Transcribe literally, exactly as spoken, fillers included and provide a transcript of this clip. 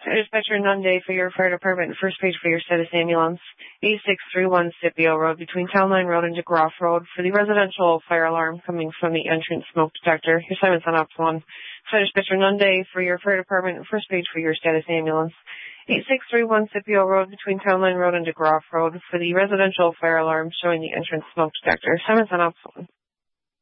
Dispatcher Nunday for your fire department, first page for your status ambulance, eight six three one Scipio Road between Town Line Road and DeGroff Road for the residential fire alarm coming from the entrance smoke detector. Your assignment's on ops one. Fire Dispatcher Nunday for your fire department, first page for your status ambulance, eight six three one Scipio Road between Town Line Road and DeGroff Road for the residential fire alarm showing the entrance smoke detector. Assignment's on ops one.